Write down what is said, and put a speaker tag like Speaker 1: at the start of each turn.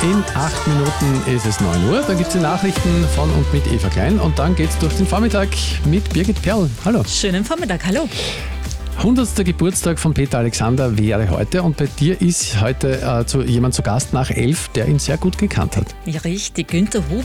Speaker 1: In 8 Minuten ist es 9 Uhr. Dann gibt es die Nachrichten von und mit Eva Klein. Und dann geht es durch den Vormittag mit Birgit Perl. Hallo.
Speaker 2: Schönen Vormittag, hallo.
Speaker 1: 100. Geburtstag von Peter Alexander wäre heute. Und bei dir ist heute jemand zu Gast nach 11, der ihn sehr gut gekannt hat.
Speaker 2: Ja, richtig. Günther Huber